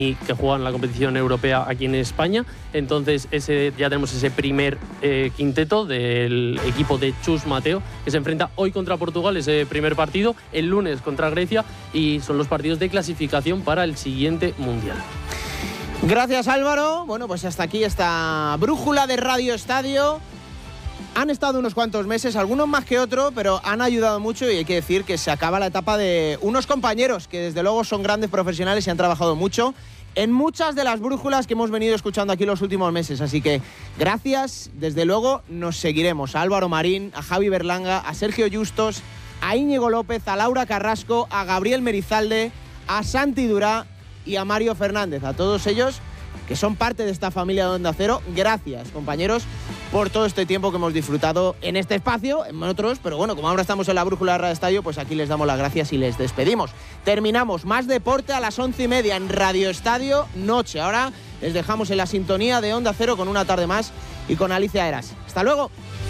y que juegan la competición europea aquí en España. Entonces ya tenemos ese primer quinteto del equipo de Chus Mateo, que se enfrenta hoy contra Portugal, ese primer partido, el lunes contra Grecia, y son los partidos de clasificación para el siguiente Mundial. Gracias, Álvaro. Bueno, pues hasta aquí esta brújula de Radio Estadio. Han estado unos cuantos meses, algunos más que otros, pero han ayudado mucho y hay que decir que se acaba la etapa de unos compañeros que desde luego son grandes profesionales y han trabajado mucho en muchas de las brújulas que hemos venido escuchando aquí los últimos meses. Así que gracias, desde luego nos seguiremos. A Álvaro Marín, a Javi Berlanga, a Sergio Justos, a Íñigo López, a Laura Carrasco, a Gabriel Merizalde, a Santi Durá y a Mario Fernández. A todos ellos que son parte de esta familia de Onda Cero. Gracias, compañeros, por todo este tiempo que hemos disfrutado en este espacio, en otros, pero bueno, como ahora estamos en la brújula de Radio Estadio, pues aquí les damos las gracias y les despedimos. Terminamos más deporte a las 11:30 en Radio Estadio Noche. Ahora les dejamos en la sintonía de Onda Cero con Una Tarde Más y con Alicia Eras. ¡Hasta luego!